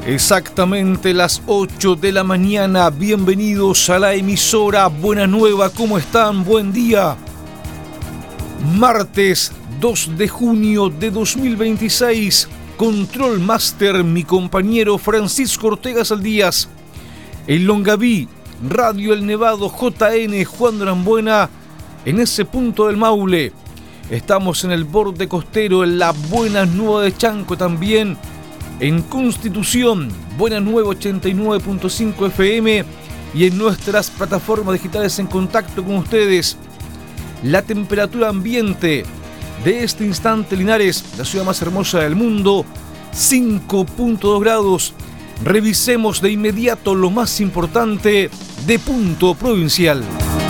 Exactamente las 8 de la mañana. Bienvenidos a la emisora Buena Nueva. ¿Cómo están? Buen día. Martes 2 de junio de 2026. Control Master, mi compañero Francisco Ortega Saldías. En Longaví, Radio El Nevado, JN, Juan Norambuena, en ese punto del Maule. Estamos en el borde costero, en la Buena Nueva de Chanco también. En Constitución, Buena Nueva 89.5 FM y en nuestras plataformas digitales en contacto con ustedes. La temperatura ambiente de este instante, Linares, la ciudad más hermosa del mundo, 5.2 grados. Revisemos de inmediato lo más importante de punto provincial.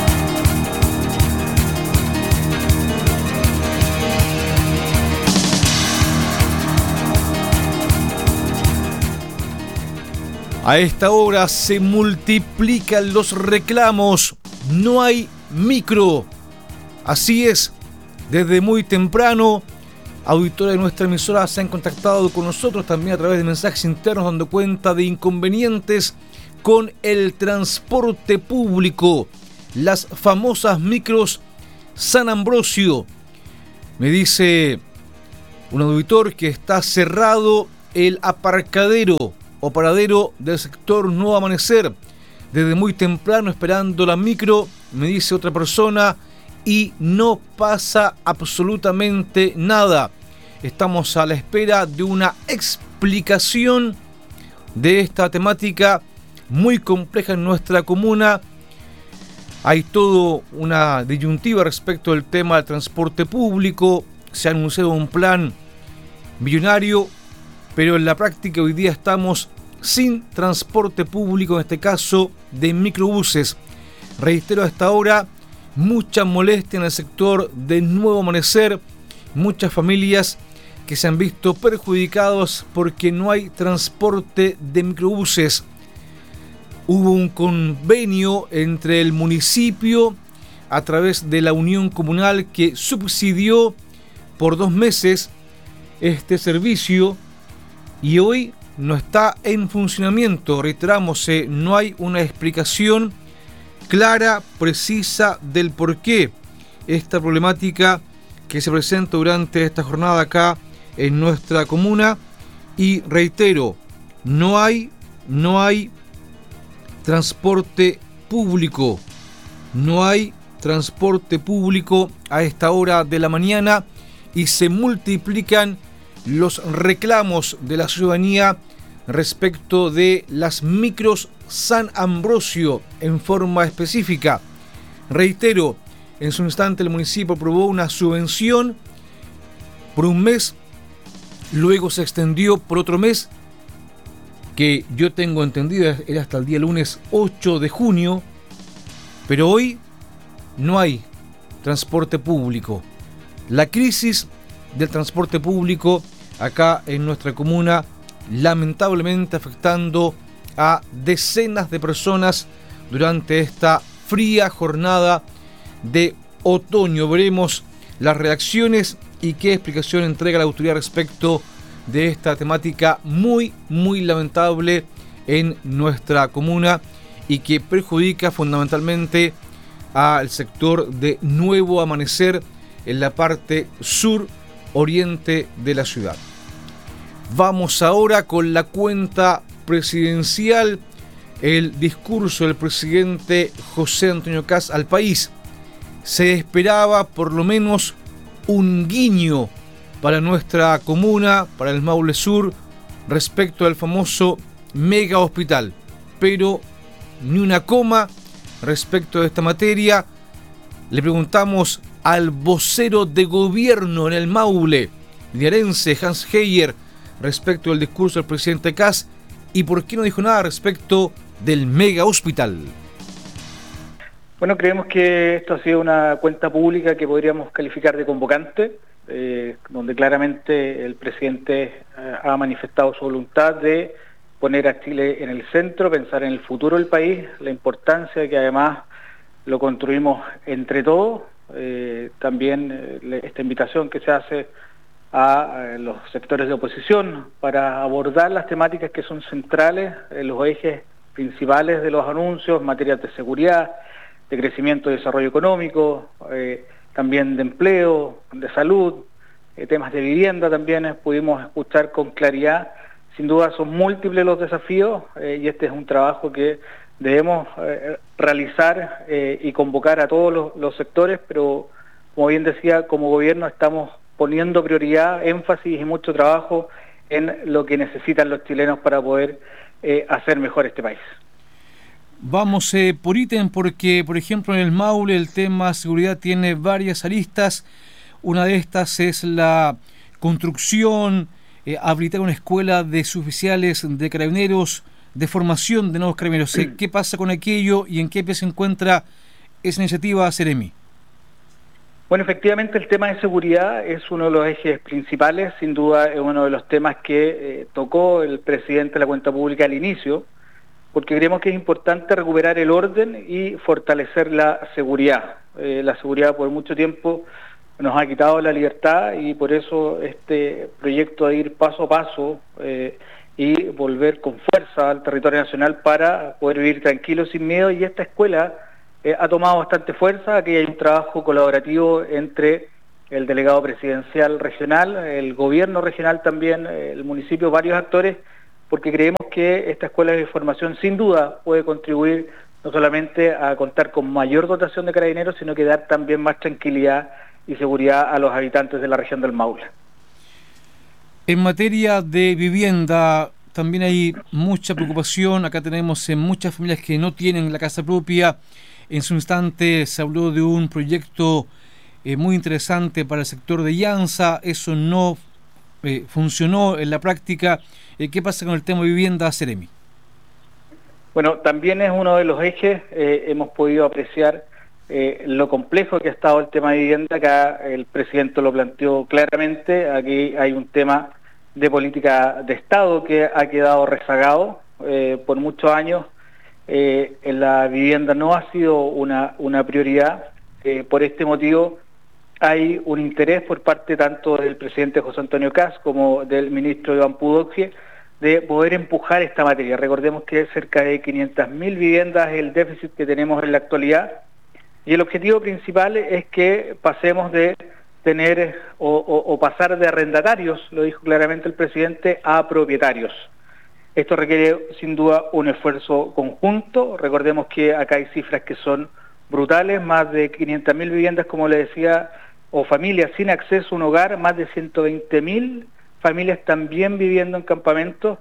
A esta hora se multiplican los reclamos, no hay micro. Así es, desde muy temprano, auditores de nuestra emisora se han contactado con nosotros también a través de mensajes internos dando cuenta de inconvenientes con el transporte público. Las famosas micros San Ambrosio. Me dice un auditor que está cerrado el aparcadero o paradero del sector Nuevo Amanecer desde muy temprano esperando la micro, me dice otra persona, y no pasa absolutamente nada. Estamos a la espera de una explicación de esta temática muy compleja en nuestra comuna. Hay toda una disyuntiva respecto del tema del transporte público. Se ha anunciado un plan millonario, pero en la práctica hoy día estamos sin transporte público, en este caso de microbuses. Reitero, a esta hora mucha molestia en el sector de Nuevo Amanecer, muchas familias que se han visto perjudicados porque no hay transporte de microbuses. Hubo un convenio entre el municipio a través de la Unión Comunal que subsidió por 2 meses este servicio y hoy no está en funcionamiento. Reiteramos, no hay una explicación clara, precisa del por qué esta problemática que se presenta durante esta jornada acá en nuestra comuna. Y reitero, no hay transporte público. No hay transporte público a esta hora de la mañana y se multiplican los reclamos de la ciudadanía respecto de las micros San Ambrosio en forma específica. Reitero, en su instante el municipio aprobó una subvención por 1 mes, luego se extendió por otro mes, que yo tengo entendido era hasta el día lunes 8 de junio, pero hoy no hay transporte público. La crisis del transporte público acá en nuestra comuna, lamentablemente afectando a decenas de personas durante esta fría jornada de otoño. Veremos las reacciones y qué explicación entrega la autoridad respecto de esta temática muy lamentable en nuestra comuna y que perjudica fundamentalmente al sector de Nuevo Amanecer en la parte sur oriente de la ciudad. Vamos ahora con la cuenta presidencial, el discurso del presidente José Antonio Kast al país. Se esperaba por lo menos un guiño para nuestra comuna, para el Maule Sur, respecto al famoso mega hospital, pero ni una coma respecto de esta materia. Le preguntamos al vocero de gobierno en el Maule, linarense, Hans Heyer, respecto del discurso del presidente Kast y por qué no dijo nada respecto del mega hospital. Bueno, creemos que esto ha sido una cuenta pública que podríamos calificar de convocante, donde claramente el presidente ha manifestado su voluntad de poner a Chile en el centro, pensar en el futuro del país, la importancia de que además lo construimos entre todos. También esta invitación que se hace a los sectores de oposición para abordar las temáticas que son centrales, los ejes principales de los anuncios en materia de seguridad, de crecimiento y desarrollo económico, también de empleo, de salud, temas de vivienda también pudimos escuchar con claridad. Sin duda son múltiples los desafíos y este es un trabajo que debemos realizar y convocar a todos los sectores, pero como bien decía, como gobierno estamos poniendo prioridad, énfasis y mucho trabajo en lo que necesitan los chilenos para poder hacer mejor este país. Vamos por ítem porque, por ejemplo, en el Maule el tema seguridad tiene varias aristas. Una de estas es la construcción, habilitar una escuela de suboficiales de carabineros, de formación de nuevos carabineros. ¿Qué pasa con aquello y en qué pie se encuentra esa iniciativa, Seremi? Bueno, efectivamente el tema de seguridad es uno de los ejes principales, sin duda es uno de los temas que tocó el presidente de la cuenta pública al inicio, porque creemos que es importante recuperar el orden y fortalecer la seguridad. La seguridad por mucho tiempo nos ha quitado la libertad y por eso este proyecto de ir paso a paso y volver con fuerza al territorio nacional para poder vivir tranquilos sin miedo, y esta escuela ha tomado bastante fuerza. Aquí hay un trabajo colaborativo entre el delegado presidencial regional, el gobierno regional también, el municipio, varios actores, porque creemos que esta escuela de formación sin duda puede contribuir no solamente a contar con mayor dotación de carabineros, sino que dar también más tranquilidad y seguridad a los habitantes de la región del Maule. En materia de vivienda también hay mucha preocupación. Acá tenemos muchas familias que no tienen la casa propia. En su instante se habló de un proyecto muy interesante para el sector de Llanza. Eso no funcionó en la práctica. ¿Qué pasa con el tema de vivienda, Seremi? Bueno, también es uno de los ejes. Hemos podido apreciar lo complejo que ha estado el tema de vivienda. Acá el presidente lo planteó claramente. Aquí hay un tema de política de Estado que ha quedado rezagado por muchos años. La vivienda no ha sido una prioridad. Por este motivo hay un interés por parte tanto del presidente José Antonio Kast como del ministro Iván Pudovkin de poder empujar esta materia. Recordemos que cerca de 500.000 viviendas es el déficit que tenemos en la actualidad, y el objetivo principal es que pasemos de tener o pasar de arrendatarios, lo dijo claramente el presidente, a propietarios. Esto requiere sin duda un esfuerzo conjunto. Recordemos que acá hay cifras que son brutales, más de 500.000 viviendas, como le decía, o familias sin acceso a un hogar, más de 120.000 familias también viviendo en campamentos.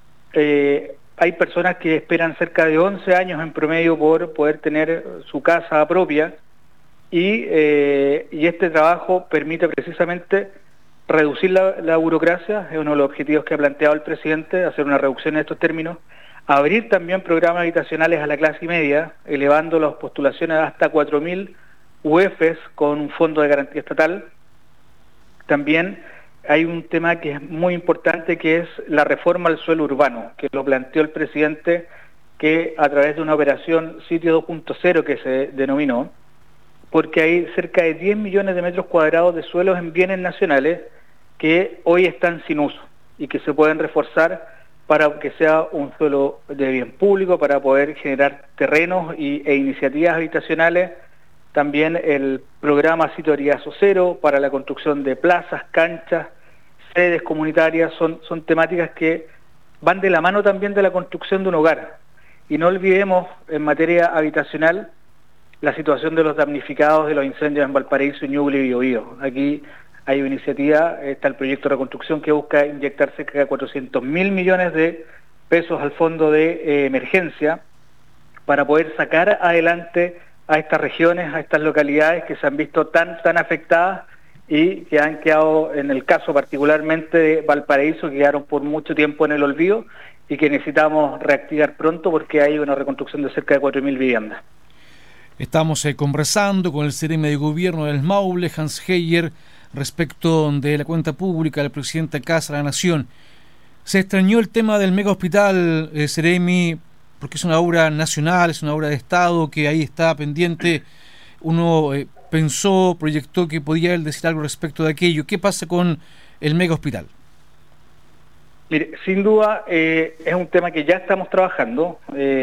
Hay personas que esperan cerca de 11 años en promedio por poder tener su casa propia, y este trabajo permite precisamente reducir la burocracia. Es uno de los objetivos que ha planteado el presidente, hacer una reducción en estos términos, abrir también programas habitacionales a la clase media, elevando las postulaciones hasta 4.000 UFs con un fondo de garantía estatal. También hay un tema que es muy importante, que es la reforma al suelo urbano, que lo planteó el presidente, que a través de una operación Sitio 2.0 que se denominó, porque hay cerca de 10 millones de metros cuadrados de suelos en bienes nacionales que hoy están sin uso y que se pueden reforzar para que sea un suelo de bien público, para poder generar terrenos e iniciativas habitacionales. También el programa Sitio Ariazo Cero para la construcción de plazas, canchas, sedes comunitarias, son temáticas que van de la mano también de la construcción de un hogar. Y no olvidemos, en materia habitacional, la situación de los damnificados de los incendios en Valparaíso, Ñuble y Biobío. Aquí hay una iniciativa, está el proyecto de reconstrucción que busca inyectar cerca de 400.000 millones de pesos al fondo de emergencia para poder sacar adelante a estas regiones, a estas localidades que se han visto tan afectadas y que han quedado, en el caso particularmente de Valparaíso, que quedaron por mucho tiempo en el olvido y que necesitamos reactivar pronto porque hay una reconstrucción de cerca de 4.000 viviendas. Estamos conversando con el Seremi de Gobierno del Maule, Hans Heyer, respecto de la cuenta pública del presidente Kast a la Nación. Se extrañó el tema del mega hospital, Seremi, porque es una obra nacional, es una obra de Estado que ahí está pendiente. Uno pensó, proyectó que podía él decir algo respecto de aquello. ¿Qué pasa con el mega hospital? Mire, sin duda es un tema que ya estamos trabajando.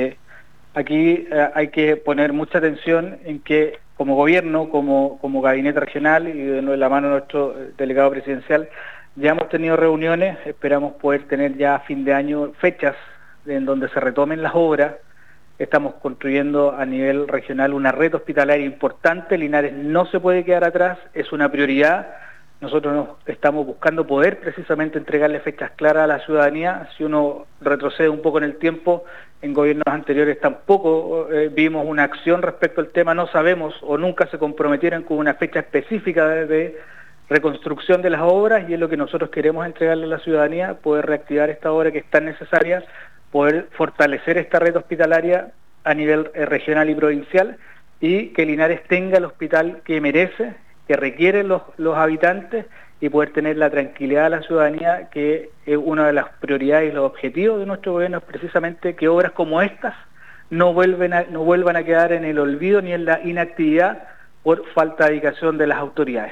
Aquí hay que poner mucha atención en que como gobierno, como gabinete regional y de la mano de nuestro delegado presidencial, ya hemos tenido reuniones, esperamos poder tener ya a fin de año fechas en donde se retomen las obras. Estamos construyendo a nivel regional una red hospitalaria importante. Linares no se puede quedar atrás, es una prioridad. Nosotros estamos buscando poder precisamente entregarle fechas claras a la ciudadanía. Si uno retrocede un poco en el tiempo, en gobiernos anteriores tampoco vimos una acción respecto al tema, no sabemos o nunca se comprometieron con una fecha específica de reconstrucción de las obras, y es lo que nosotros queremos entregarle a la ciudadanía, poder reactivar esta obra que es tan necesaria, poder fortalecer esta red hospitalaria a nivel regional y provincial, y que Linares tenga el hospital que merece, que requieren los habitantes, y poder tener la tranquilidad de la ciudadanía, que es una de las prioridades y los objetivos de nuestro gobierno, es precisamente que obras como estas no vuelvan a quedar en el olvido ni en la inactividad por falta de dedicación de las autoridades.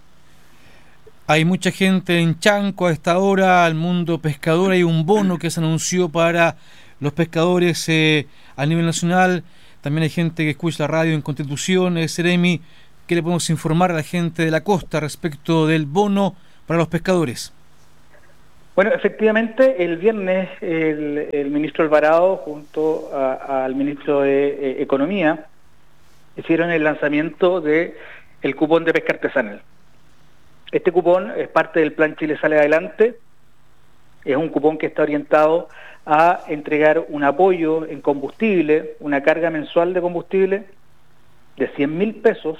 Hay mucha gente en Chanco a esta hora, al mundo pescador. Hay un bono que se anunció para los pescadores a nivel nacional. También hay gente que escucha la radio en Constitución. Seremi, ¿qué le podemos informar a la gente de la costa respecto del bono para los pescadores? Bueno, efectivamente, el viernes el ministro Alvarado junto al ministro de Economía hicieron el lanzamiento del cupón de pesca artesanal. Este cupón es parte del Plan Chile Sale Adelante. Es un cupón que está orientado a entregar un apoyo en combustible, una carga mensual de combustible de 100.000 pesos,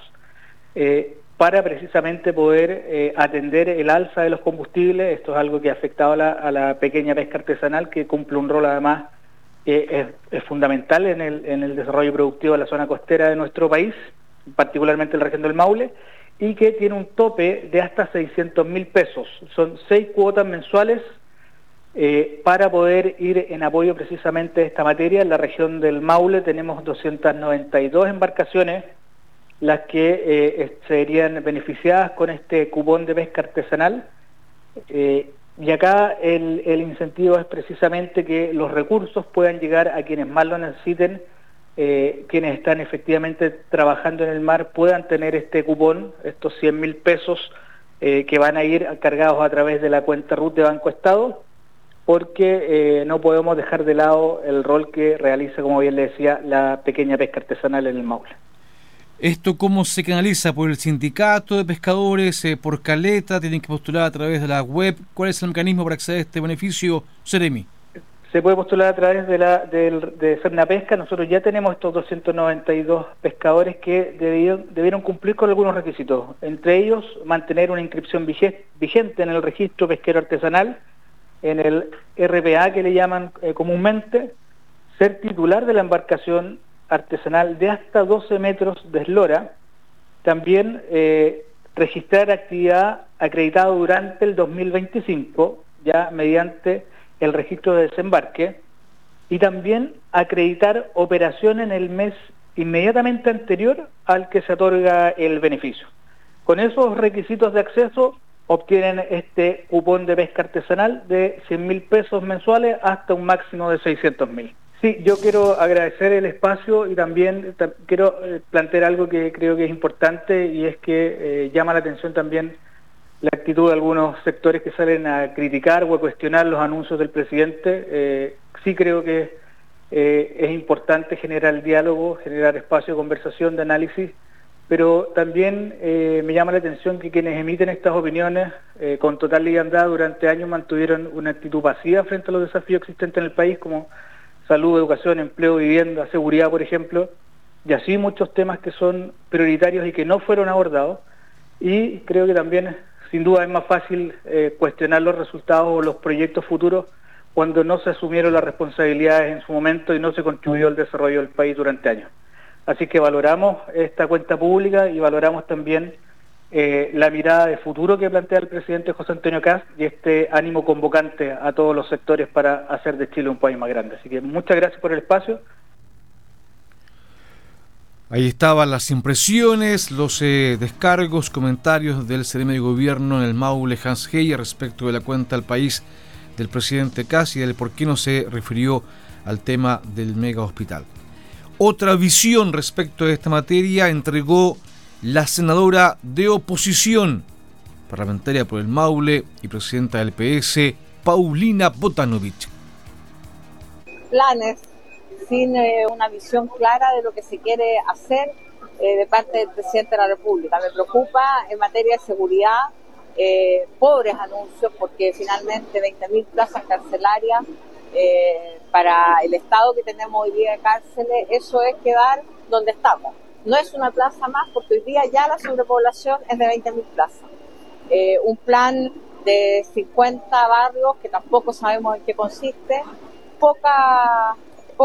para precisamente poder atender el alza de los combustibles. Esto es algo que ha afectado a la pequeña pesca artesanal, que cumple un rol además es fundamental en el desarrollo productivo de la zona costera de nuestro país, particularmente en la región del Maule, y que tiene un tope de hasta 600.000 pesos. Son 6 cuotas mensuales para poder ir en apoyo precisamente de esta materia. En la región del Maule tenemos 292 embarcaciones las que serían beneficiadas con este cupón de pesca artesanal, y acá el incentivo es precisamente que los recursos puedan llegar a quienes más lo necesiten. Quienes están efectivamente trabajando en el mar puedan tener este cupón, estos 100.000 pesos que van a ir cargados a través de la cuenta RUT de Banco Estado, porque no podemos dejar de lado el rol que realiza, como bien le decía, la pequeña pesca artesanal en el Maule. ¿Esto cómo se canaliza? ¿Por el sindicato de pescadores? ¿Por caleta? ¿Tienen que postular a través de la web? ¿Cuál es el mecanismo para acceder a este beneficio, Seremi? Se puede postular a través de Cernapesca. Nosotros ya tenemos estos 292 pescadores que debieron cumplir con algunos requisitos. Entre ellos, mantener una inscripción vigente en el registro pesquero artesanal, en el RPA que le llaman comúnmente, ser titular de la embarcación artesanal de hasta 12 metros de eslora, también registrar actividad acreditada durante el 2025, ya mediante el registro de desembarque, y también acreditar operación en el mes inmediatamente anterior al que se otorga el beneficio. Con esos requisitos de acceso obtienen este cupón de pesca artesanal de 100.000 pesos mensuales hasta un máximo de 600.000. Sí, yo quiero agradecer el espacio y también quiero plantear algo que creo que es importante, y es que llama la atención también la actitud de algunos sectores que salen a criticar o a cuestionar los anuncios del presidente. Sí creo que es importante generar el diálogo, generar espacio de conversación, de análisis, pero también me llama la atención que quienes emiten estas opiniones con total liviandad durante años mantuvieron una actitud pasiva frente a los desafíos existentes en el país, como salud, educación, empleo, vivienda, seguridad, por ejemplo, y así muchos temas que son prioritarios y que no fueron abordados. Y creo que también, sin duda, es más fácil cuestionar los resultados o los proyectos futuros cuando no se asumieron las responsabilidades en su momento y no se contribuyó al desarrollo del país durante años. Así que valoramos esta cuenta pública y valoramos también la mirada de futuro que plantea el presidente José Antonio Kast y este ánimo convocante a todos los sectores para hacer de Chile un país más grande. Así que muchas gracias por el espacio. Ahí estaban las impresiones, los descargos, comentarios del CRM de Gobierno en el Maule, Hans Heyer, respecto de la cuenta al país del presidente Kast y del por qué no se refirió al tema del mega hospital. Otra visión respecto de esta materia entregó la senadora de oposición, parlamentaria por el Maule y presidenta del PS, Paulina Botanovich. Planes sin una visión clara de lo que se quiere hacer de parte del presidente de la República. Me preocupa en materia de seguridad, pobres anuncios, porque finalmente 20.000 plazas carcelarias para el estado que tenemos hoy día de cárceles, eso es quedar donde estamos. No es una plaza más, porque hoy día ya la sobrepoblación es de 20.000 plazas. Un plan de 50 barrios que tampoco sabemos en qué consiste, poca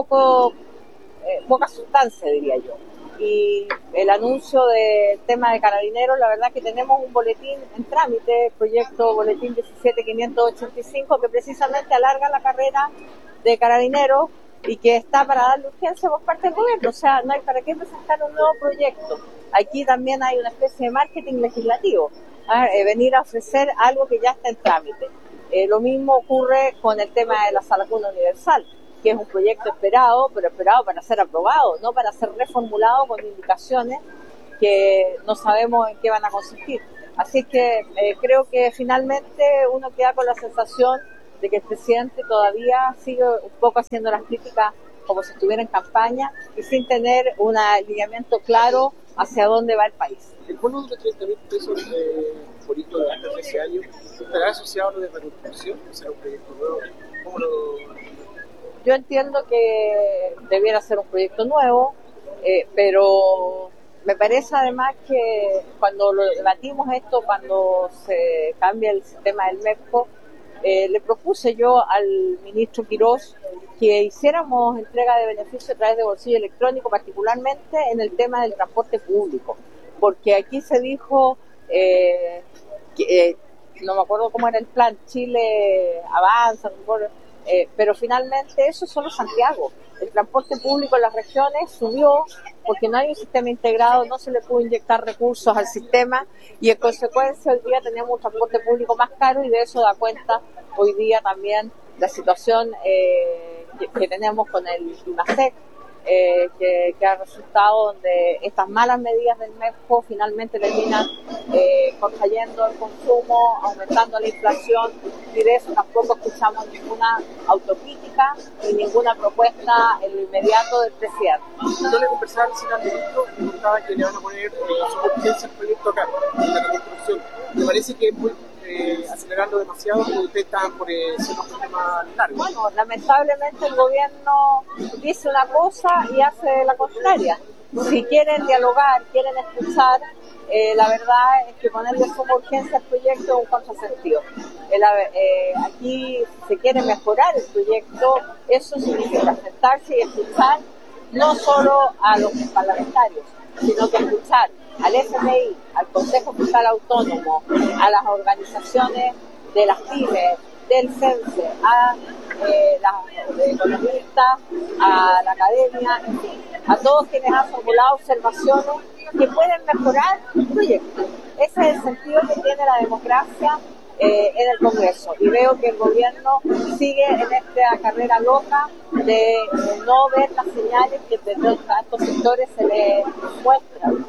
sustancia, diría yo. Y el anuncio del tema de Carabineros, la verdad que tenemos un boletín en trámite, el proyecto boletín 17585, que precisamente alarga la carrera de Carabineros y que está para darle urgencia por parte del gobierno. O sea, no hay para qué presentar un nuevo proyecto. Aquí también hay una especie de marketing legislativo, venir a ofrecer algo que ya está en trámite. Lo mismo ocurre con el tema de la sala cuna universal, que es un proyecto esperado, pero esperado para ser aprobado, no para ser reformulado con indicaciones que no sabemos en qué van a consistir. Así que creo que finalmente uno queda con la sensación de que el presidente todavía sigue un poco haciendo las críticas como si estuviera en campaña y sin tener un alineamiento claro hacia dónde va el país. El bono de los 30.000 pesos por hijo de hasta 13 años, ¿estará asociado a lo de reconstrucción? O sea, un proyecto nuevo. ¿Cómo lo...? Yo entiendo que debiera ser un proyecto nuevo, pero me parece además que cuando lo debatimos esto, cuando se cambia el sistema del MEPCO, le propuse yo al ministro Quirós que hiciéramos entrega de beneficios a través de bolsillo electrónico, particularmente en el tema del transporte público, porque aquí se dijo que no me acuerdo cómo era el plan, Chile avanza, no me acuerdo, pero finalmente eso es solo Santiago. El transporte público en las regiones subió porque no hay un sistema integrado, no se le pudo inyectar recursos al sistema y en consecuencia hoy día tenemos un transporte público más caro y de eso da cuenta hoy día también la situación que tenemos con el IMASEC, que ha resultado donde estas malas medidas del MEPCO finalmente terminan contrayendo el consumo, aumentando la inflación y de eso tampoco escuchamos ninguna autocrítica ni ninguna propuesta en lo inmediato del presidente. Yo le conversaba recién al ministro y me contaba que le van a poner su urgencia al proyecto acá, en la reconstrucción. Me parece que es muy acelerando demasiado porque ustedes estaban por ser un tema largo. Bueno, lamentablemente el gobierno dice una cosa y hace la contraria. Si quieren dialogar, quieren escuchar, la verdad es que ponerle suma urgencia al proyecto es un contrasentido. Aquí, si se quiere mejorar el proyecto, eso significa sentarse y escuchar no solo a los parlamentarios, sino que escuchar al FMI, al Consejo Fiscal Autónomo, a las organizaciones de las pymes, del CENSE, a las economistas, a la academia, en fin, a todos quienes han formulado observaciones que pueden mejorar el proyecto. Ese es el sentido que tiene la democracia en el Congreso. Y veo que el gobierno sigue en esta carrera loca de no ver las señales que desde estos sectores se les muestran.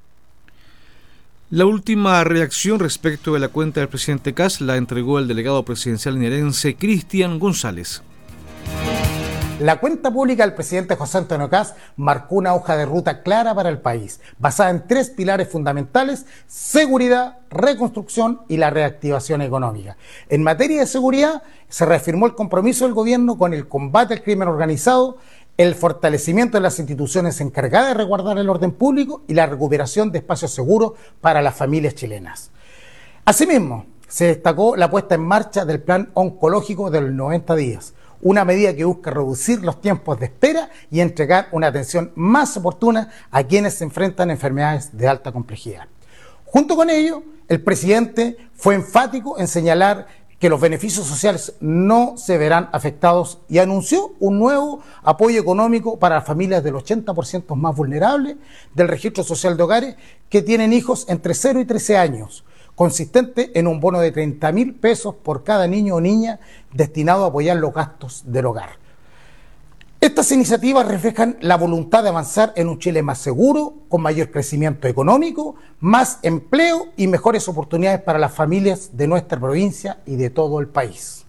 La última reacción respecto de la cuenta del presidente Kast la entregó el delegado presidencial linarense Cristian González. La cuenta pública del presidente José Antonio Kast marcó una hoja de ruta clara para el país, basada en 3 pilares fundamentales: seguridad, reconstrucción y la reactivación económica. En materia de seguridad, se reafirmó el compromiso del gobierno con el combate al crimen organizado, el fortalecimiento de las instituciones encargadas de resguardar el orden público y la recuperación de espacios seguros para las familias chilenas. Asimismo, se destacó la puesta en marcha del plan oncológico de los 90 días, una medida que busca reducir los tiempos de espera y entregar una atención más oportuna a quienes se enfrentan a enfermedades de alta complejidad. Junto con ello, el presidente fue enfático en señalar que los beneficios sociales no se verán afectados y anunció un nuevo apoyo económico para las familias del 80% más vulnerables del registro social de hogares que tienen hijos entre 0 y 13 años, consistente en un bono de 30.000 pesos por cada niño o niña destinado a apoyar los gastos del hogar. Estas iniciativas reflejan la voluntad de avanzar en un Chile más seguro, con mayor crecimiento económico, más empleo y mejores oportunidades para las familias de nuestra provincia y de todo el país.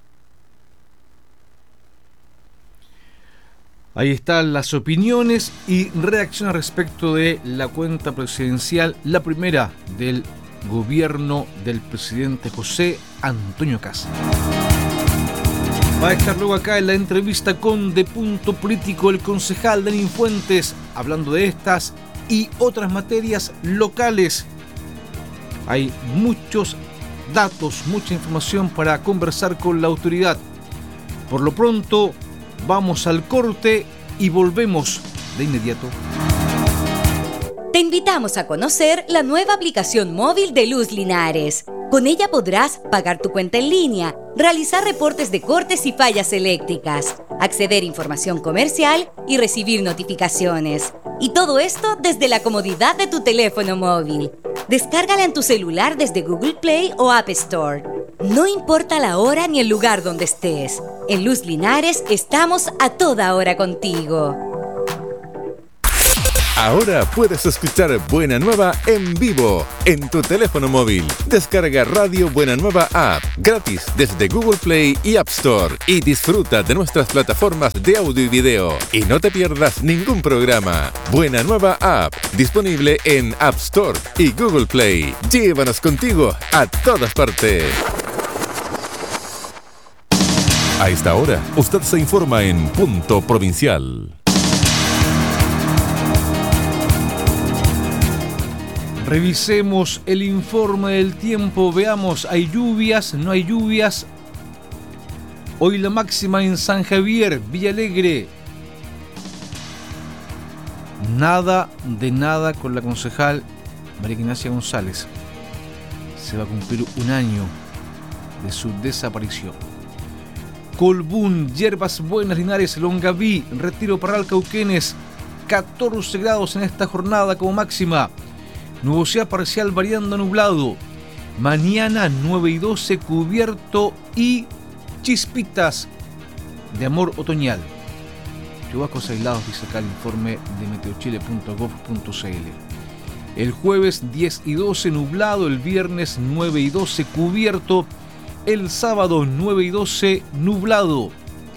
Ahí están las opiniones y reacciones respecto de la cuenta presidencial, la primera del gobierno del presidente José Antonio Kast. Va a estar luego acá en la entrevista con De Punto Político el concejal Denis Fuentes, hablando de estas y otras materias locales. Hay muchos datos, mucha información para conversar con la autoridad. Por lo pronto, vamos al corte y volvemos de inmediato. Te invitamos a conocer la nueva aplicación móvil de Luz Linares. Con ella podrás pagar tu cuenta en línea, realizar reportes de cortes y fallas eléctricas, acceder a información comercial y recibir notificaciones. Y todo esto desde la comodidad de tu teléfono móvil. Descárgala en tu celular desde Google Play o App Store. No importa la hora ni el lugar donde estés. En Luz Linares estamos a toda hora contigo. Ahora puedes escuchar Buena Nueva en vivo en tu teléfono móvil. Descarga Radio Buena Nueva App gratis desde Google Play y App Store y disfruta de nuestras plataformas de audio y video. Y no te pierdas ningún programa. Buena Nueva App, disponible en App Store y Google Play. Llévanos contigo a todas partes. A esta hora, usted se informa en Punto Provincial. Revisemos el informe del tiempo, veamos, ¿hay lluvias? ¿No hay lluvias? Hoy la máxima en San Javier, Villa Alegre. Nada de nada con la concejal María Ignacia González. Se va a cumplir un año de su desaparición. Colbún, Yerbas Buenas, Linares, Longaví, Retiro Parral, Cauquenes, 14 grados en esta jornada como máxima. Nubosidad parcial variando a nublado. Mañana 9 y 12 cubierto y chispitas de amor otoñal. Chubascos aislados, dice acá el informe de meteochile.gov.cl. El jueves 10 y 12 nublado, el viernes 9 y 12 cubierto, el sábado 9 y 12 nublado.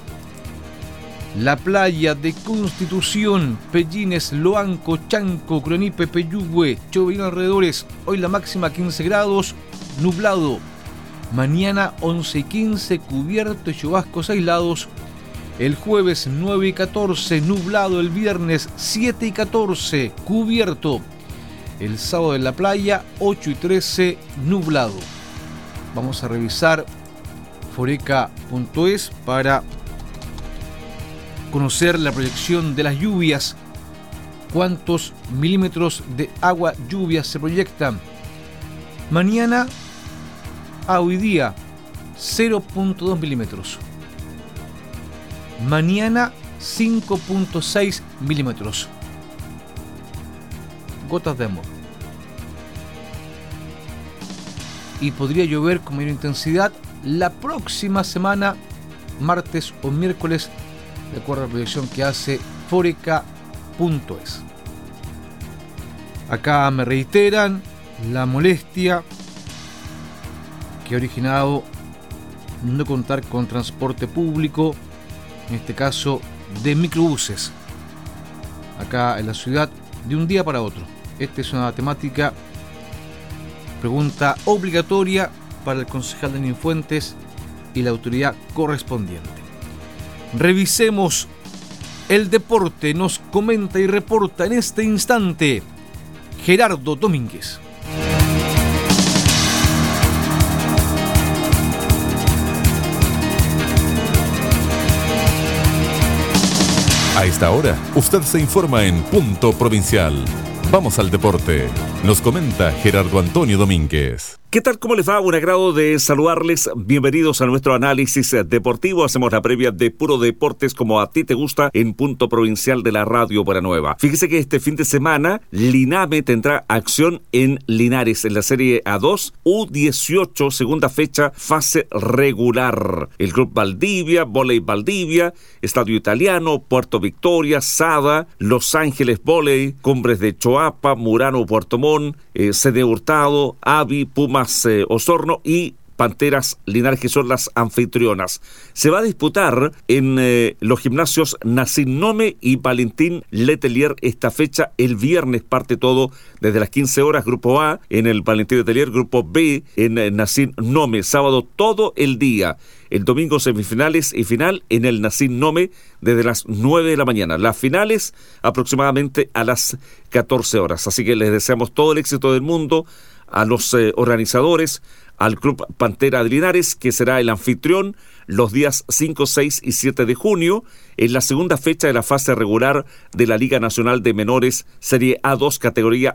La playa de Constitución, Pellines, Loanco, Chanco, Cronipe, Peyúgue, Choverín alrededores. Hoy la máxima 15 grados, nublado. Mañana 11 y 15 cubierto y chubascos aislados. El jueves 9 y 14 nublado, el viernes 7 y 14 cubierto. El sábado en la playa 8 y 13 nublado. Vamos a revisar foreca.es para conocer la proyección de las lluvias. ¿Cuántos milímetros de agua lluvia se proyectan? Mañana a hoy día 0.2 milímetros. Mañana 5.6 milímetros. Gotas de amor. Y podría llover con mayor intensidad la próxima semana, martes o miércoles, de acuerdo a la proyección que hace foreca.es. Acá me reiteran la molestia que ha originado no contar con transporte público, en este caso de microbuses, acá en la ciudad de un día para otro. Esta es una temática, pregunta obligatoria para el concejal Denis Fuentes y la autoridad correspondiente. Revisemos el deporte, nos comenta y reporta en este instante Gerardo Domínguez. A esta hora, usted se informa en Punto Provincial. Vamos al deporte. Nos comenta Gerardo Antonio Domínguez. ¿Qué tal? ¿Cómo les va? Un agrado de saludarles. Bienvenidos a nuestro análisis deportivo. Hacemos la previa de Puro Deportes como a ti te gusta en Punto Provincial de la Radio Buena Nueva. Fíjese que este fin de semana Liname tendrá acción en Linares en la Serie A2 U18, segunda fecha, fase regular. El Club Valdivia, Voley Valdivia, Estadio Italiano, Puerto Victoria, Sada, Los Ángeles Voley, Cumbres de Choapa, Murano Puerto Montt, CD Hurtado, Avi, Pumas Osorno y Panteras Linares, que son las anfitrionas. Se va a disputar en los gimnasios Nacín Nome y Valentín Letelier esta fecha. El viernes parte todo desde las 15 horas, Grupo A en el Valentín Letelier, Grupo B en Nacín Nome. Sábado todo el día. El domingo semifinales y final en el Nacín Nome desde las 9 de la mañana. Las finales aproximadamente a las 14 horas. Así que les deseamos todo el éxito del mundo a los organizadores, al Club Pantera de Linares, que será el anfitrión los días 5, 6 y 7 de junio, en la segunda fecha de la fase regular de la Liga Nacional de Menores, Serie A2, categoría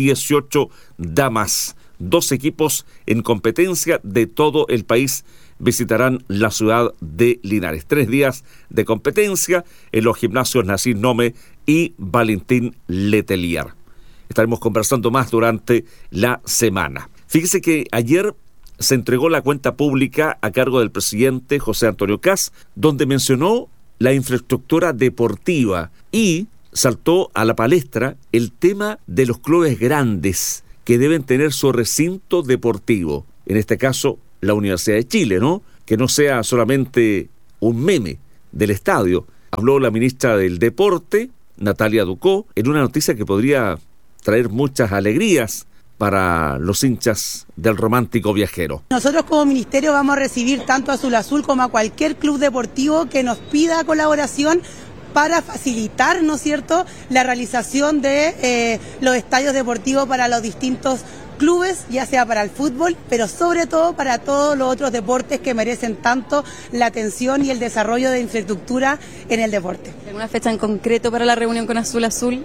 U18 Damas. 2 equipos en competencia de todo el país visitarán la ciudad de Linares. 3 días de competencia en los gimnasios Nacín Nome y Valentín Letelier. Estaremos conversando más durante la semana. Fíjese que ayer se entregó la cuenta pública a cargo del presidente José Antonio Kast, donde mencionó la infraestructura deportiva y saltó a la palestra el tema de los clubes grandes que deben tener su recinto deportivo. En este caso, la Universidad de Chile, ¿no? Que no sea solamente un meme del estadio. Habló la ministra del Deporte, Natalia Ducó, en una noticia que podría traer muchas alegrías para los hinchas del romántico viajero. Nosotros como ministerio vamos a recibir tanto a Azul Azul como a cualquier club deportivo que nos pida colaboración para facilitar, ¿no es cierto?, la realización de los estadios deportivos para los distintos clubes, ya sea para el fútbol, pero sobre todo para todos los otros deportes que merecen tanto la atención y el desarrollo de infraestructura en el deporte. ¿Alguna fecha en concreto para la reunión con Azul Azul?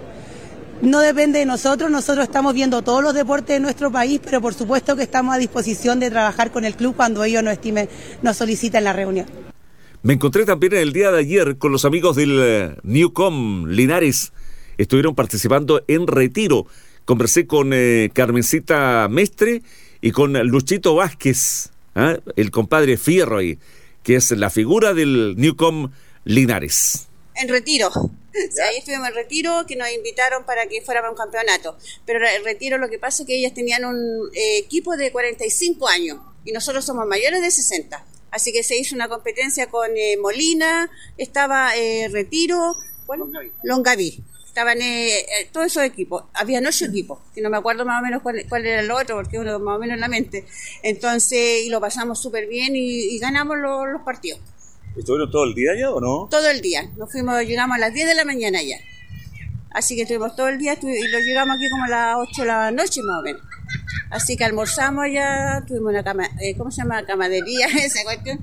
No depende de nosotros estamos viendo todos los deportes de nuestro país, pero por supuesto que estamos a disposición de trabajar con el club cuando ellos nos soliciten la reunión. Me encontré también el día de ayer con los amigos del Newcom Linares. Estuvieron participando en retiro. Conversé con Carmencita Mestre y con Luchito Vázquez, el compadre Fierro ahí, que es la figura del Newcom Linares. En retiro. Sí, ahí estuvimos en retiro, que nos invitaron para que fuera para un campeonato. Pero el retiro, lo que pasa es que ellas tenían un equipo de 45 años y nosotros somos mayores de 60. Así que se hizo una competencia con Molina, estaba Retiro, bueno, Longaví. Estaban todos esos equipos. Habían 8 equipos, que no me acuerdo más o menos cuál era el otro, porque uno más o menos en la mente. Entonces, y lo pasamos súper bien y ganamos los partidos. ¿Estuvieron todo el día ya o no? Todo el día. Llegamos a las 10 de la mañana ya. Así que estuvimos todo el día y lo llegamos aquí como a las 8 de la noche más o menos. Así que almorzamos ya, tuvimos una cama, ¿cómo se llama? Camadería, esa cuestión.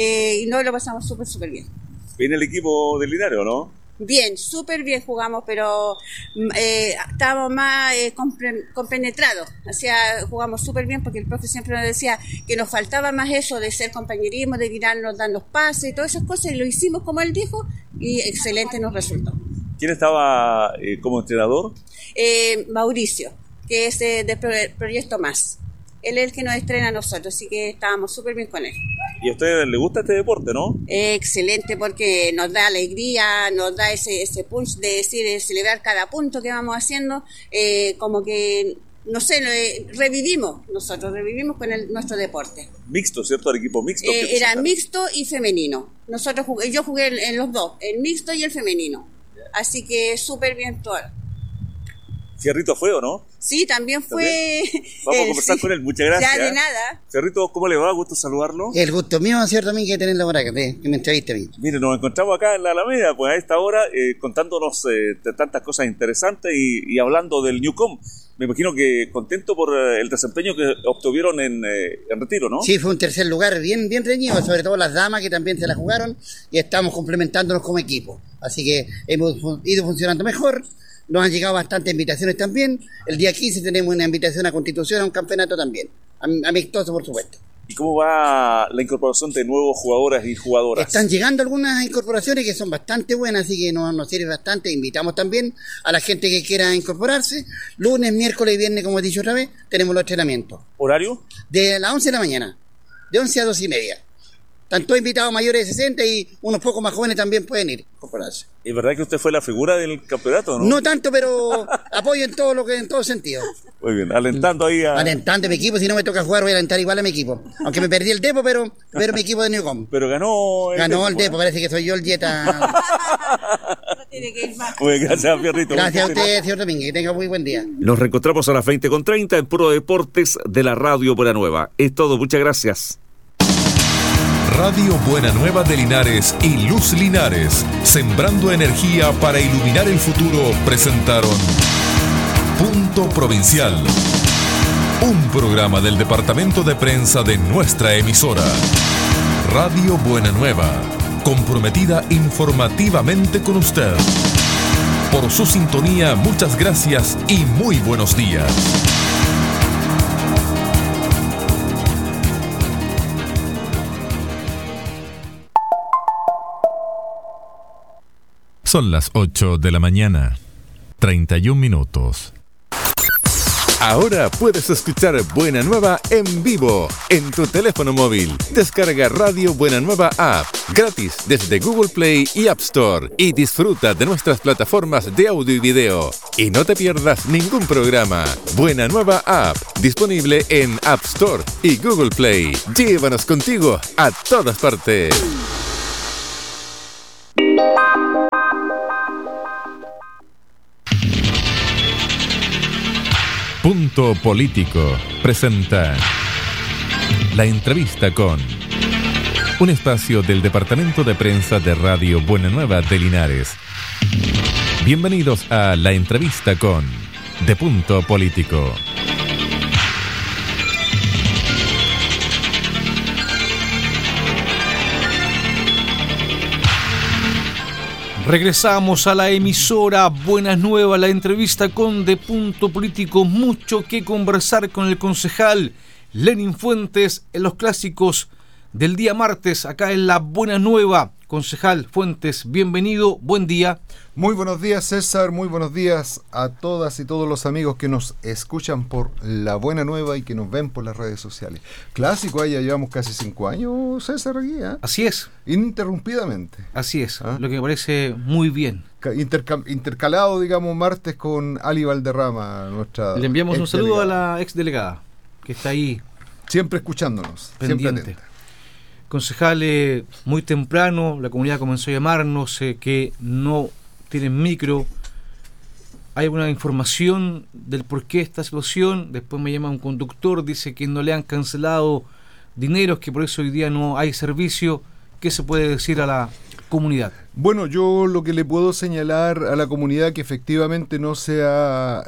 Y nos lo pasamos súper bien. ¿Viene el equipo del Linares o no? Bien, súper bien jugamos, pero estábamos más compenetrados. O sea, jugamos súper bien porque el profe siempre nos decía que nos faltaba más eso de ser compañerismo, de tirarnos, darnos pases y todas esas cosas. Y lo hicimos como él dijo y excelente nos resultó. ¿Quién estaba como entrenador? Mauricio, que es del Proyecto Más. Él es el que nos estrena a nosotros, así que estábamos súper bien con él. ¿Y a ustedes les gusta este deporte, no? Excelente, porque nos da alegría, nos da ese punch de decir, de celebrar cada punto que vamos haciendo, como que, no sé, revivimos con nuestro deporte. Mixto, ¿cierto? El equipo mixto. Era mixto y femenino. Yo jugué en los dos, el mixto y el femenino. Así que súper bien todo. ¿Fierrito fue o no? Sí, también fue. Vamos a conversar con él, muchas gracias. Ya, de nada. Fierrito, ¿cómo le va? Gusto saludarlo. El gusto mío, cierto, también que tenerlo por acá, que me entreviste a mí. Mire, nos encontramos acá en la Alameda, pues a esta hora, contándonos de tantas cosas interesantes y hablando del Newcom. Me imagino que contento por el desempeño que obtuvieron en retiro, ¿no? Sí, fue un tercer lugar bien reñido, sobre todo las damas que también se la jugaron y estamos complementándonos como equipo. Así que hemos ido funcionando mejor. Nos han llegado bastantes invitaciones también. El día 15 tenemos una invitación a Constitución a un campeonato también. amistoso, por supuesto. ¿Y cómo va la incorporación de nuevos jugadoras y jugadoras? Están llegando algunas incorporaciones que son bastante buenas, así que nos sirve bastante. Invitamos también a la gente que quiera incorporarse. Lunes, miércoles y viernes, como he dicho otra vez, tenemos los entrenamientos. ¿Horario? De las 11 de la mañana, de 11 a 2 y media. Están todos invitados mayores de 60 y unos pocos más jóvenes también pueden ir, incorporarse. ¿Es verdad que usted fue la figura del campeonato, no? No tanto, pero apoyo en todo sentido. Muy bien, alentando ahí a... Alentando a mi equipo, si no me toca jugar voy a alentar igual a mi equipo. Aunque me perdí el Depo, pero mi equipo de Newcom. Pero ganó el Depo, parece que soy yo el dieta. Muy bien, gracias, Fierrito. Gracias a usted, señor Domínguez, que tenga muy buen día. Nos reencontramos a las 20:30 en Puro Deportes de la Radio Buena Nueva. Es todo, muchas gracias. Radio Buena Nueva de Linares y Luz Linares, sembrando energía para iluminar el futuro, presentaron Punto Provincial, un programa del departamento de prensa de nuestra emisora. Radio Buena Nueva, comprometida informativamente con usted. Por su sintonía, muchas gracias y muy buenos días. Son las 8 de la mañana, 31 minutos. Ahora puedes escuchar Buena Nueva en vivo en tu teléfono móvil. Descarga Radio Buena Nueva App gratis desde Google Play y App Store y disfruta de nuestras plataformas de audio y video. Y no te pierdas ningún programa. Buena Nueva App, disponible en App Store y Google Play. Llévanos contigo a todas partes. Punto Político presenta La Entrevista con, un espacio del Departamento de Prensa de Radio Buena Nueva de Linares. Bienvenidos a La Entrevista con de Punto Político. Regresamos a la emisora Buenas Nuevas, la entrevista con De Punto Político. Mucho que conversar con el concejal Lenin Fuentes en los clásicos del día martes, acá en la Buena Nueva. Concejal Fuentes, bienvenido, buen día. Muy buenos días, César, muy buenos días a todas y todos los amigos que nos escuchan por la Buena Nueva y que nos ven por las redes sociales. Clásico, ya llevamos casi 5 años, César, aquí, ¿eh? Así es. Ininterrumpidamente. Así es, lo que me parece muy bien. Intercalado, digamos, martes con Ali Valderrama, nuestra... Le enviamos un saludo a la exdelegada, que está ahí. Siempre escuchándonos, pendiente. Siempre atenta. Concejales, muy temprano la comunidad comenzó a llamarnos que no tienen micro. Hay alguna información del por qué esta situación. Después me llama un conductor, dice que no le han cancelado dineros, que por eso hoy día no hay servicio. ¿Qué se puede decir a la comunidad? Bueno, yo lo que le puedo señalar a la comunidad que efectivamente no se ha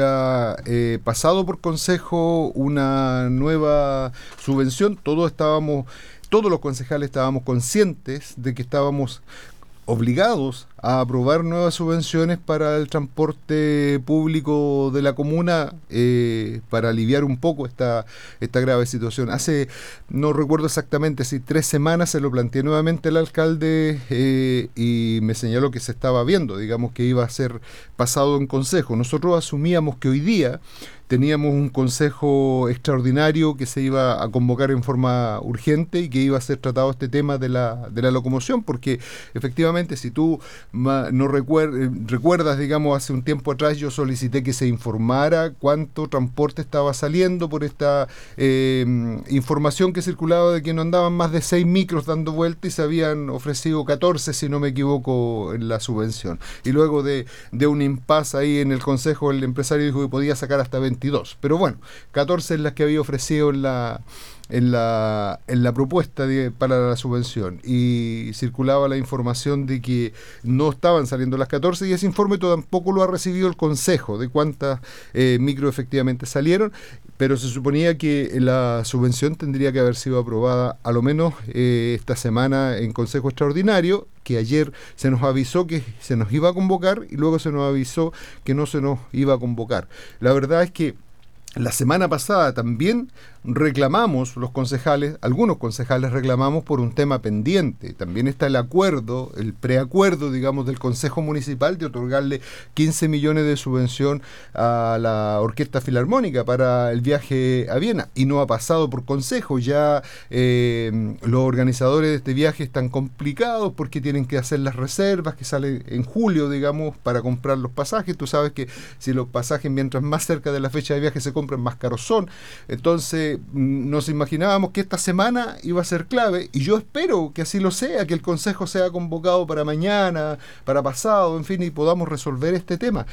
pasado por consejo una nueva subvención. Todos los concejales estábamos conscientes de que estábamos obligados a aprobar nuevas subvenciones para el transporte público de la comuna para aliviar un poco esta grave situación. No recuerdo exactamente si 3 semanas se lo planteé nuevamente al alcalde y me señaló que se estaba viendo, digamos que iba a ser pasado en consejo. Nosotros asumíamos que hoy día teníamos un consejo extraordinario que se iba a convocar en forma urgente y que iba a ser tratado este tema de la locomoción, porque efectivamente si tú no recuerdas, digamos, hace un tiempo atrás yo solicité que se informara cuánto transporte estaba saliendo por esta información que circulaba de que no andaban más de 6 micros dando vuelta y se habían ofrecido 14, si no me equivoco, en la subvención. Y luego de un impasse ahí en el consejo, el empresario dijo que podía sacar hasta 22. Pero bueno, 14 es las que había ofrecido en la propuesta para la subvención, y circulaba la información de que no estaban saliendo las 14 y ese informe tampoco lo ha recibido el consejo de cuántas micro efectivamente salieron, pero se suponía que la subvención tendría que haber sido aprobada a lo menos esta semana en consejo extraordinario, que ayer se nos avisó que se nos iba a convocar y luego se nos avisó que no se nos iba a convocar. La verdad es que la semana pasada también reclamamos los concejales, algunos concejales reclamamos por un tema pendiente. También está el acuerdo, el preacuerdo, digamos, del Consejo Municipal de otorgarle 15 millones de subvención a la Orquesta Filarmónica para el viaje a Viena, y no ha pasado por Consejo. Ya los organizadores de este viaje están complicados porque tienen que hacer las reservas que salen en julio, digamos, para comprar los pasajes. Tú sabes que si los pasajes, mientras más cerca de la fecha de viaje se compran, más caros son. Entonces nos imaginábamos que esta semana iba a ser clave, y yo espero que así lo sea, que el Consejo sea convocado para mañana, para pasado, en fin, y podamos resolver este tema,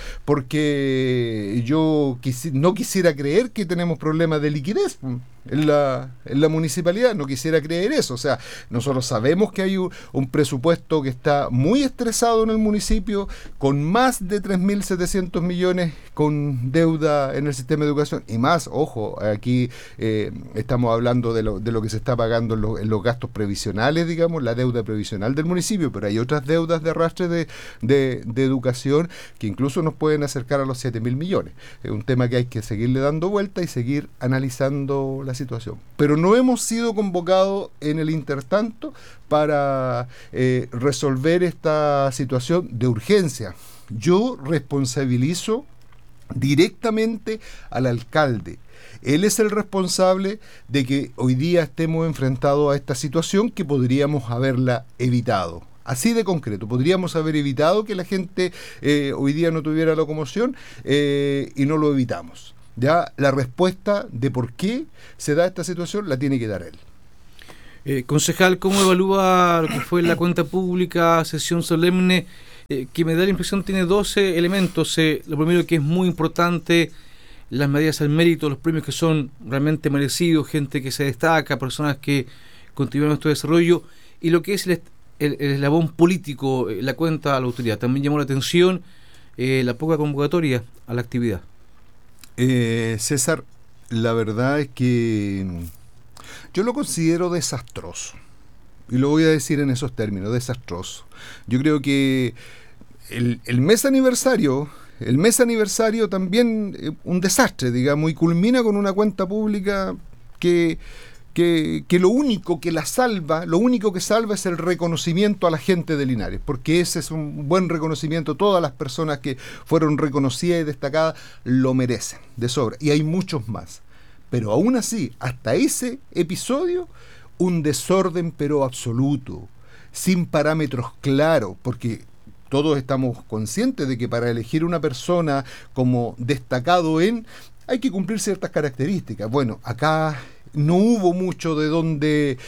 porque yo no quisiera creer que tenemos problemas de liquidez en la municipalidad, no quisiera creer eso. O sea, nosotros sabemos que hay un presupuesto que está muy estresado en el municipio, con más de 3.700 millones con deuda en el sistema de educación, y más, ojo, aquí estamos hablando de lo que se está pagando en los gastos previsionales, digamos, la deuda previsional del municipio, pero hay otras deudas de arrastre de educación que incluso nos pueden acercar a los 7.000 millones. Es un tema que hay que seguirle dando vuelta y seguir analizando la situación. Pero no hemos sido convocados en el intertanto para resolver esta situación de urgencia. Yo responsabilizo directamente al alcalde. Él es el responsable de que hoy día estemos enfrentados a esta situación, que podríamos haberla evitado. Así de concreto, podríamos haber evitado que la gente hoy día no tuviera locomoción, y no lo evitamos. Ya la respuesta de por qué se da esta situación la tiene que dar él. Concejal, ¿cómo evalúa lo que fue la cuenta pública, sesión solemne, que me da la impresión tiene 12 elementos? Lo primero, que es muy importante, las medidas al mérito, los premios que son realmente merecidos, gente que se destaca, personas que continúan nuestro desarrollo, y lo que es el eslabón político, la cuenta a la autoridad. También llamó la atención la poca convocatoria a la actividad. César, la verdad es que yo lo considero desastroso, y lo voy a decir en esos términos, desastroso. Yo creo que el mes aniversario también un desastre, digamos, y culmina con una cuenta pública que lo único que salva es el reconocimiento a la gente de Linares, porque ese es un buen reconocimiento. Todas las personas que fueron reconocidas y destacadas lo merecen de sobra, y hay muchos más. Pero aún así, hasta ese episodio, un desorden pero absoluto, sin parámetros claros, porque todos estamos conscientes de que para elegir una persona como destacado hay que cumplir ciertas características. Bueno, acá no hubo mucho de donde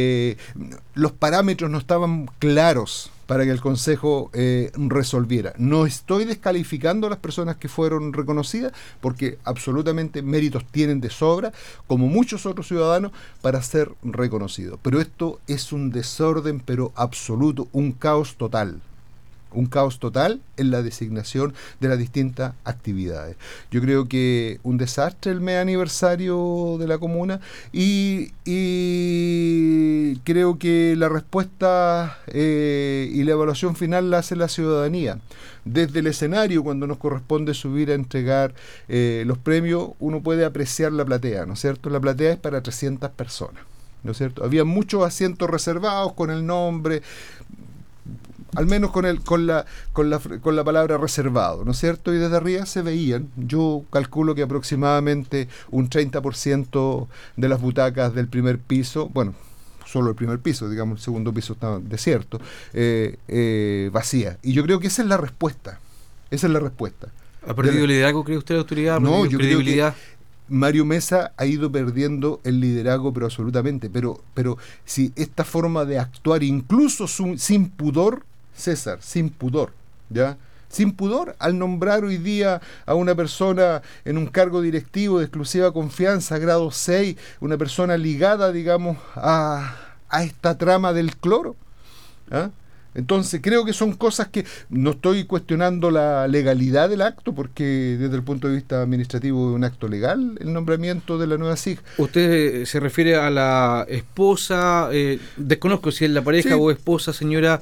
los parámetros no estaban claros para que el Consejo resolviera. No estoy descalificando a las personas que fueron reconocidas, porque absolutamente méritos tienen de sobra, como muchos otros ciudadanos, para ser reconocidos. Pero esto es un desorden pero absoluto, un caos total. Un caos total en la designación de las distintas actividades. Yo creo que un desastre el mes aniversario de la comuna, y creo que la respuesta y la evaluación final la hace la ciudadanía. Desde el escenario, cuando nos corresponde subir a entregar los premios, uno puede apreciar la platea, ¿no es cierto? La platea es para 300 personas, ¿no es cierto? Había muchos asientos reservados con el nombre, al menos con la palabra reservado, ¿no es cierto? Y desde arriba se veían, yo calculo que aproximadamente un 30% de las butacas del primer piso, bueno, solo el primer piso, digamos, el segundo piso estaba desierto, vacía. Y yo creo que esa es la respuesta. ¿Ha perdido el liderazgo, cree usted, la autoridad? No, yo creo que Mario Mesa ha ido perdiendo el liderazgo, pero absolutamente. Pero si esta forma de actuar, incluso sin pudor, César, sin pudor, ¿ya? Sin pudor, al nombrar hoy día a una persona en un cargo directivo de exclusiva confianza, grado 6, una persona ligada, digamos, a esta trama del cloro, ¿ah? Entonces creo que son cosas que no estoy cuestionando la legalidad del acto, porque desde el punto de vista administrativo es un acto legal el nombramiento de la nueva SIG. ¿Usted se refiere a la esposa, desconozco si es la pareja, sí, o esposa, señora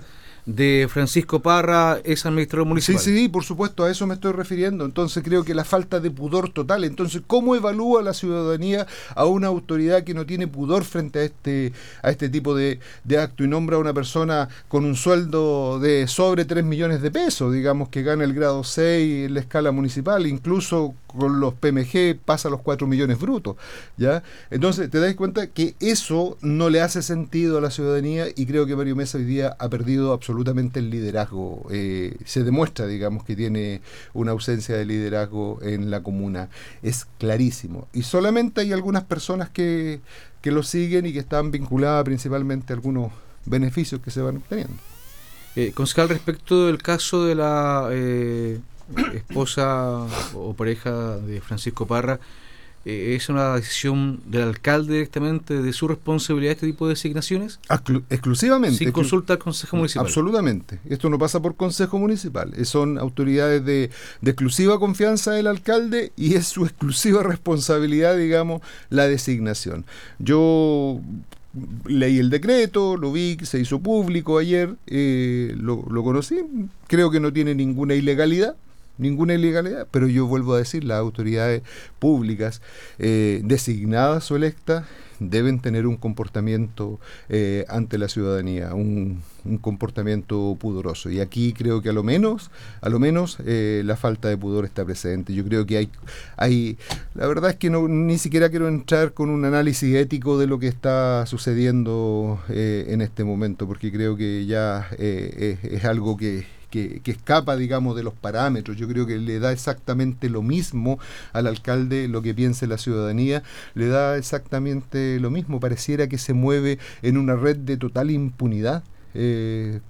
de Francisco Parra es administrador municipal. Sí, por supuesto, a eso me estoy refiriendo. Entonces creo que la falta de pudor total. Entonces, ¿cómo evalúa la ciudadanía a una autoridad que no tiene pudor frente a este tipo de acto y nombra a una persona con un sueldo de sobre 3 millones de pesos, digamos, que gana el grado 6 en la escala municipal, incluso con los PMG pasa a los 4 millones brutos, ¿ya? Entonces te das cuenta que eso no le hace sentido a la ciudadanía, y creo que Mario Mesa hoy día ha perdido absolutamente el liderazgo. Se demuestra, digamos, que tiene una ausencia de liderazgo en la comuna, es clarísimo, y solamente hay algunas personas que lo siguen y que están vinculadas principalmente a algunos beneficios que se van obteniendo. Concejal, respecto del caso de la esposa o pareja de Francisco Parra, ¿es una decisión del alcalde directamente, de su responsabilidad este tipo de designaciones? Exclusivamente. Sin consulta al Consejo Municipal. Absolutamente. Esto no pasa por Consejo Municipal. Son autoridades de exclusiva confianza del alcalde, y es su exclusiva responsabilidad, digamos, la designación. Yo leí el decreto, lo vi, se hizo público ayer, lo conocí, creo que no tiene ninguna ilegalidad, pero yo vuelvo a decir, las autoridades públicas designadas o electas deben tener un comportamiento ante la ciudadanía, un comportamiento pudoroso, y aquí creo que a lo menos la falta de pudor está presente. Yo creo que hay la verdad es que ni siquiera quiero entrar con un análisis ético de lo que está sucediendo en este momento, porque creo que ya es algo que escapa, digamos, de los parámetros. Yo creo que le da exactamente lo mismo al alcalde lo que piense la ciudadanía, le da exactamente lo mismo. Pareciera que se mueve en una red de total impunidad. El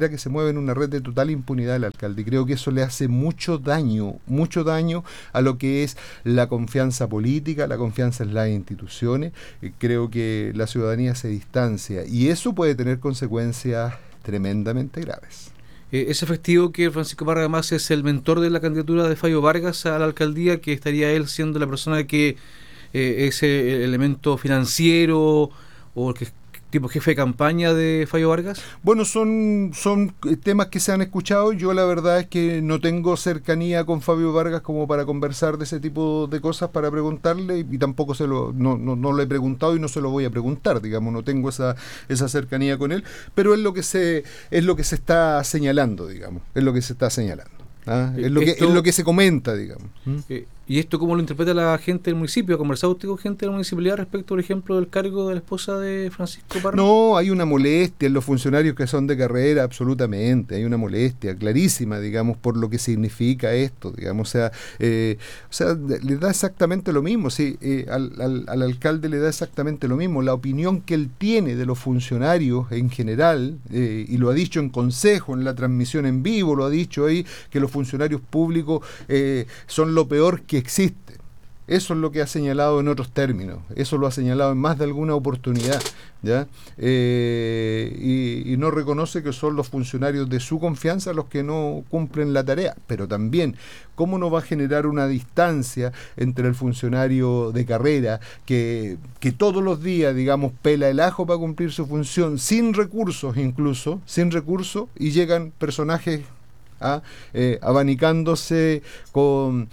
alcalde. Creo que eso le hace mucho daño a lo que es la confianza política, la confianza en las instituciones. Creo que la ciudadanía se distancia, y eso puede tener consecuencias tremendamente graves. ¿Es efectivo que Francisco Parra además es el mentor de la candidatura de Fabio Vargas a la alcaldía, que estaría él siendo la persona que es el elemento financiero o que tipo jefe de campaña de Fabio Vargas? Bueno, son temas que se han escuchado. Yo la verdad es que no tengo cercanía con Fabio Vargas como para conversar de ese tipo de cosas, para preguntarle, y tampoco no lo he preguntado y no se lo voy a preguntar, digamos, no tengo esa cercanía con él, pero es lo que se está señalando, digamos, es lo que se está señalando. Es lo que se comenta, digamos. ¿Y esto cómo lo interpreta la gente del municipio? ¿Ha conversado usted con gente de la municipalidad respecto, por ejemplo, del cargo de la esposa de Francisco Parra? No, hay una molestia en los funcionarios que son de carrera, absolutamente. Hay una molestia clarísima, digamos, por lo que significa esto, digamos. O sea, le da exactamente lo mismo. Sí, al alcalde le da exactamente lo mismo. La opinión que él tiene de los funcionarios en general, y lo ha dicho en consejo, en la transmisión en vivo, lo ha dicho ahí, que los funcionarios públicos son lo peor que existe. Eso es lo que ha señalado en otros términos, eso lo ha señalado en más de alguna oportunidad, ¿ya? Y no reconoce que son los funcionarios de su confianza los que no cumplen la tarea. Pero también, ¿cómo no va a generar una distancia entre el funcionario de carrera que todos los días, digamos, pela el ajo para cumplir su función, sin recursos, y llegan personajes abanicándose con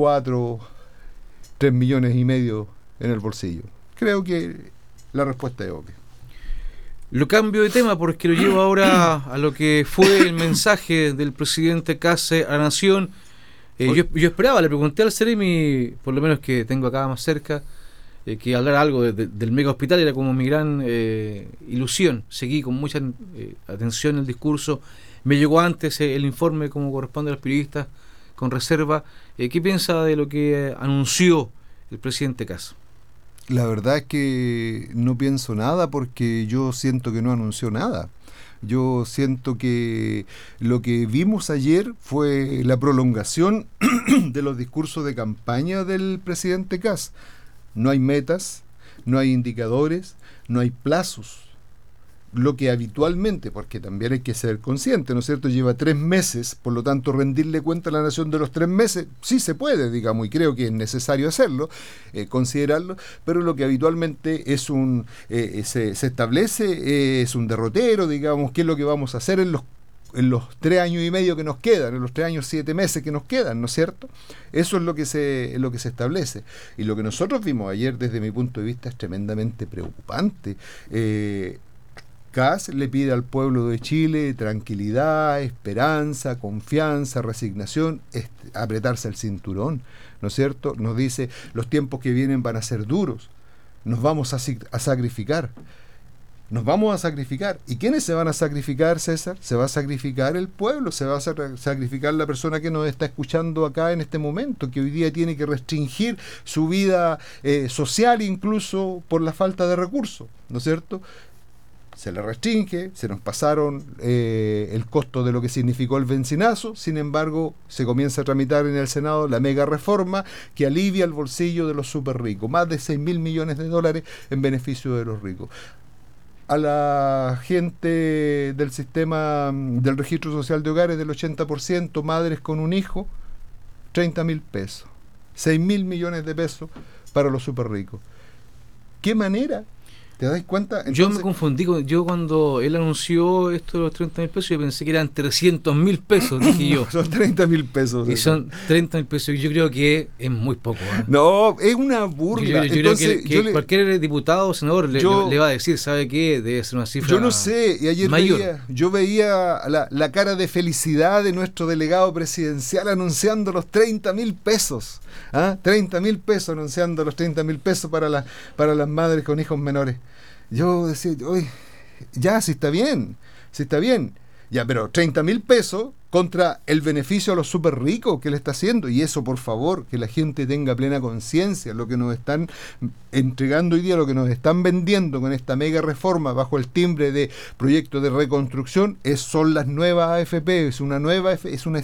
3 millones y medio en el bolsillo? Creo que la respuesta es obvia. Lo cambio de tema porque lo llevo ahora a lo que fue el mensaje del presidente Case a la Nación. Yo esperaba, le pregunté al Ceremi, por lo menos que tengo acá más cerca, que hablar algo del mega hospital, era como mi gran ilusión. Seguí con mucha atención el discurso. Me llegó antes el informe, como corresponde a los periodistas, con reserva. ¿Qué piensa de lo que anunció el presidente Case? La verdad es que no pienso nada, porque yo siento que no anunció nada. Yo siento que lo que vimos ayer fue la prolongación de los discursos de campaña del presidente Case. No hay metas, no hay indicadores, no hay plazos. Lo que habitualmente, porque también hay que ser consciente, ¿no es cierto?, lleva 3 meses, por lo tanto rendirle cuenta a la Nación de los 3 meses, sí se puede, digamos, y creo que es necesario hacerlo, considerarlo, pero lo que habitualmente es se establece es un derrotero, digamos, qué es lo que vamos a hacer en los 3 años y medio que nos quedan, en los 3 años 7 meses que nos quedan, ¿no es cierto? Eso es lo que se establece. Y lo que nosotros vimos ayer, desde mi punto de vista, es tremendamente preocupante. Kast le pide al pueblo de Chile tranquilidad, esperanza, confianza, resignación, apretarse el cinturón, ¿no es cierto? Nos dice, los tiempos que vienen van a ser duros, nos vamos a sacrificar. Nos vamos a sacrificar. ¿Y quiénes se van a sacrificar, César? Se va a sacrificar el pueblo, se va a sacrificar la persona que nos está escuchando acá en este momento, que hoy día tiene que restringir su vida social incluso por la falta de recursos, ¿no es cierto? Se le restringe, se nos pasaron el costo de lo que significó el bencinazo, sin embargo se comienza a tramitar en el Senado la mega reforma que alivia el bolsillo de los súper ricos, más de 6.000 millones de dólares en beneficio de los ricos. A la gente del sistema del registro social de hogares del 80%, madres con un hijo, 30.000 pesos, 6.000 millones de pesos para los súper ricos. ¿Qué manera? ¿Te das cuenta? Entonces, yo me confundí, yo cuando él anunció esto de los 30.000 pesos, yo pensé que eran 300.000 pesos, dije yo. Son 30.000 pesos. Y son 30.000 pesos, y yo creo que es muy poco. No, es una burla. Yo entonces, creo que cualquier diputado o senador le va a decir, ¿sabe qué? Debe ser una cifra yo no sé, y ayer mayor. veía la cara de felicidad de nuestro delegado presidencial anunciando los 30.000 pesos. 30.000 pesos, anunciando los 30.000 pesos para las madres con hijos menores. Yo decía, oye, ya, si está bien, ya, pero 30.000 pesos contra el beneficio a los súper ricos que le está haciendo, y eso, por favor, que la gente tenga plena conciencia. Lo que nos están entregando hoy día, lo que nos están vendiendo con esta mega reforma bajo el timbre de proyecto de reconstrucción, son las nuevas AFP, es una